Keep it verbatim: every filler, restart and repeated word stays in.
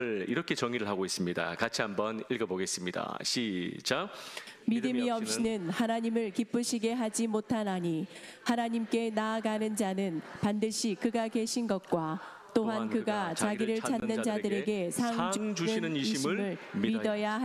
이렇게 정의를 하고 있습니다. 같이 한번 읽어보겠습니다. 시작. 믿음이 없이는 하나님을 기쁘시게 하지 못하나니 하나님께 나아가는 자는 반드시 그가 계신 것과 또한 그가 자기를 찾는 자들에게 상 주시는 이심을 믿어야